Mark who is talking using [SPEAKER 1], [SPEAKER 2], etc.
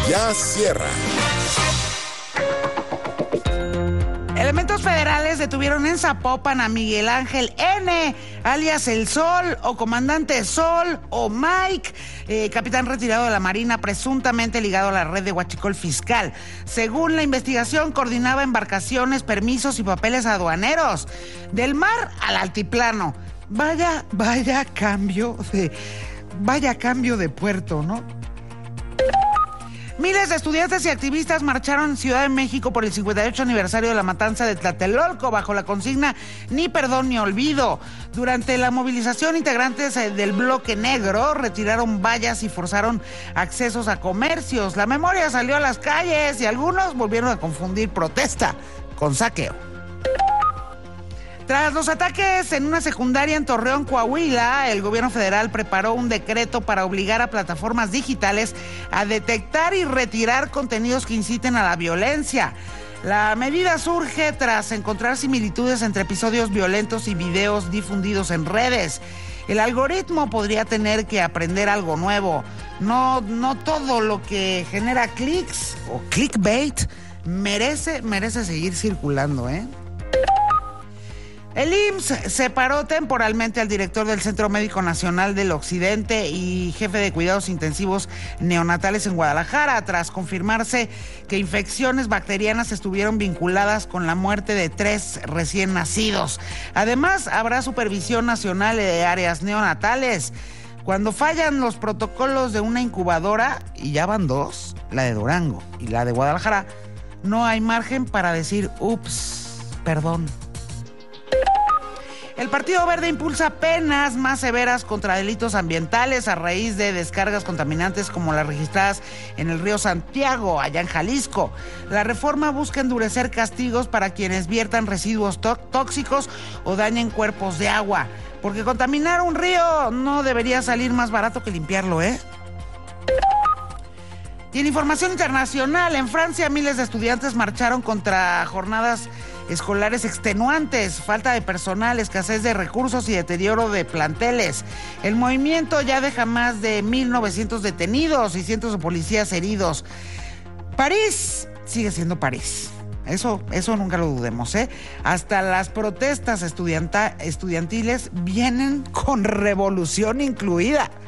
[SPEAKER 1] ya cierra.
[SPEAKER 2] Elementos federales detuvieron en Zapopan a Miguel Ángel N., alias El Sol, o Comandante Sol, o Mike, capitán retirado de la Marina, presuntamente ligado a la red de huachicol fiscal. Según la investigación, coordinaba embarcaciones, permisos y papeles aduaneros del mar al altiplano. Vaya cambio de puerto, ¿no? Miles de estudiantes y activistas marcharon en Ciudad de México por el 58 aniversario de la matanza de Tlatelolco bajo la consigna Ni perdón ni olvido. Durante la movilización, integrantes del Bloque Negro retiraron vallas y forzaron accesos a comercios. La memoria salió a las calles y algunos volvieron a confundir protesta con saqueo. Tras los ataques en una secundaria en Torreón, Coahuila, el gobierno federal preparó un decreto para obligar a plataformas digitales a detectar y retirar contenidos que inciten a la violencia. La medida surge tras encontrar similitudes entre episodios violentos y videos difundidos en redes. El algoritmo podría tener que aprender algo nuevo. No todo lo que genera clics o clickbait merece seguir circulando, ¿eh? El IMSS separó temporalmente al director del Centro Médico Nacional del Occidente y jefe de cuidados intensivos neonatales en Guadalajara, tras confirmarse que infecciones bacterianas estuvieron vinculadas con la muerte de 3 recién nacidos. Además, habrá supervisión nacional de áreas neonatales. Cuando fallan los protocolos de una incubadora, y ya van 2, la de Durango y la de Guadalajara, no hay margen para decir, ups, perdón. El Partido Verde impulsa penas más severas contra delitos ambientales a raíz de descargas contaminantes como las registradas en el río Santiago, allá en Jalisco. La reforma busca endurecer castigos para quienes viertan residuos tóxicos o dañen cuerpos de agua, porque contaminar un río no debería salir más barato que limpiarlo, ¿eh? Y en información internacional, en Francia miles de estudiantes marcharon contra jornadas escolares extenuantes, falta de personal, escasez de recursos y deterioro de planteles. El movimiento ya deja más de 1,900 detenidos y cientos de policías heridos. París sigue siendo París. Eso nunca lo dudemos, ¿eh? Hasta las protestas estudiantiles vienen con revolución incluida.